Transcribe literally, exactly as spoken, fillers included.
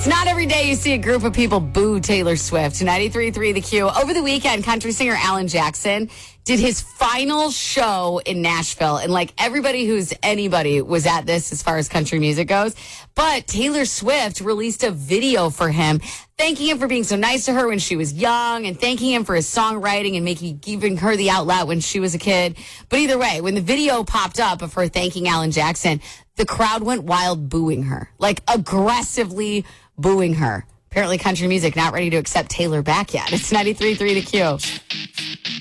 It's not every day you see a group of people boo Taylor Swift. ninety-three point three The Q. Over the weekend, country singer Alan Jackson did his final show in Nashville. And like everybody who's anybody was at this as far as country music goes. But Taylor Swift released a video for him, thanking him for being so nice to her when she was young and thanking him for his songwriting and making giving her the outlet when she was a kid. But either way, when the video popped up of her thanking Alan Jackson, the crowd went wild booing her, like aggressively booing her. Apparently country music not ready to accept Taylor back yet. It's ninety-three point three The Q.